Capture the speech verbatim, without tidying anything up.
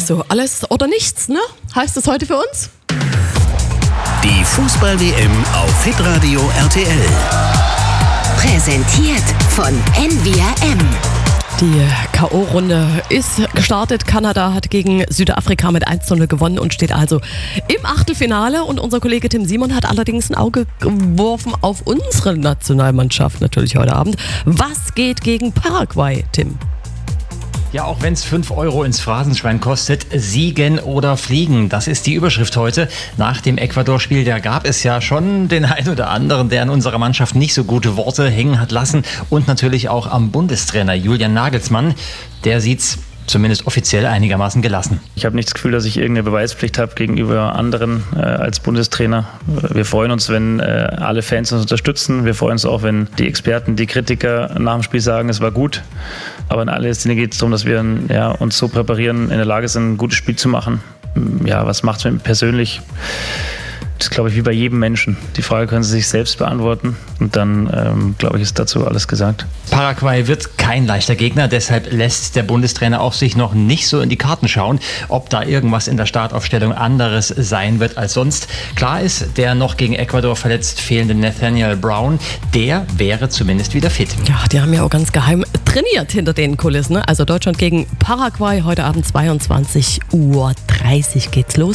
Also alles oder nichts, ne? Heißt es heute für uns? Die Fußball-W M auf Hitradio R T L. Präsentiert von N V R M. Die K O-Runde ist gestartet. Kanada hat gegen Südafrika mit eins zu null gewonnen und steht also im Achtelfinale. Und unser Kollege Tim Simon hat allerdings ein Auge geworfen auf unsere Nationalmannschaft natürlich heute Abend. Was geht gegen Paraguay, Tim? Ja, auch wenn es fünf Euro ins Phrasenschwein kostet, siegen oder fliegen. Das ist die Überschrift heute. Nach dem Ecuador-Spiel, da gab es ja schon den einen oder anderen, der in unserer Mannschaft nicht so gute Worte hängen hat lassen. Und natürlich auch am Bundestrainer Julian Nagelsmann. Der sieht's zumindest offiziell einigermaßen gelassen. Ich habe nicht das Gefühl, dass ich irgendeine Beweispflicht habe gegenüber anderen äh, als Bundestrainer. Wir freuen uns, wenn äh, alle Fans uns unterstützen. Wir freuen uns auch, wenn die Experten, die Kritiker nach dem Spiel sagen, es war gut. Aber in allererster Linie geht es darum, dass wir ja, uns so präparieren, in der Lage sind, ein gutes Spiel zu machen. Ja, was macht es mit mir persönlich? Das ist, glaube ich, wie bei jedem Menschen. Die Frage können Sie sich selbst beantworten. Und dann, ähm, glaube ich, ist dazu alles gesagt. Paraguay wird kein leichter Gegner. Deshalb lässt der Bundestrainer auch sich noch nicht so in die Karten schauen, ob da irgendwas in der Startaufstellung anderes sein wird als sonst. Klar ist, der noch gegen Ecuador verletzt fehlende Nathaniel Brown, der wäre zumindest wieder fit. Ja, die haben ja auch ganz geheim trainiert hinter den Kulissen. Ne? Also Deutschland gegen Paraguay heute Abend zweiundzwanzig Uhr dreißig geht's los.